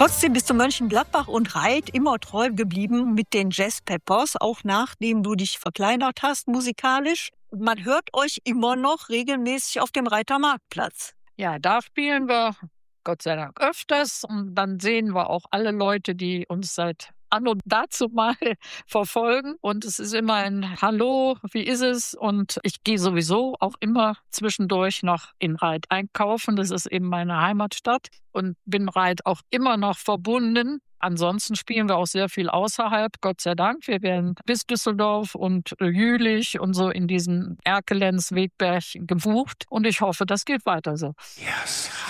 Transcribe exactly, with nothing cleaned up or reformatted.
Trotzdem bist du Mönchengladbach und Reit immer treu geblieben mit den Jazz Peppers, auch nachdem du dich verkleinert hast musikalisch. Man hört euch immer noch regelmäßig auf dem Reiter Marktplatz. Ja, da spielen wir Gott sei Dank öfters und dann sehen wir auch alle Leute, die uns seit anno dazu mal verfolgen. Und es ist immer ein Hallo, wie ist es? Und ich gehe sowieso auch immer zwischendurch noch in Reit einkaufen. Das ist eben meine Heimatstadt und bin Reit auch immer noch verbunden. Ansonsten spielen wir auch sehr viel außerhalb, Gott sei Dank. Wir werden bis Düsseldorf und Jülich und so in diesen Erkelenz, Wegberg gebucht. Und ich hoffe, das geht weiter so. Yes.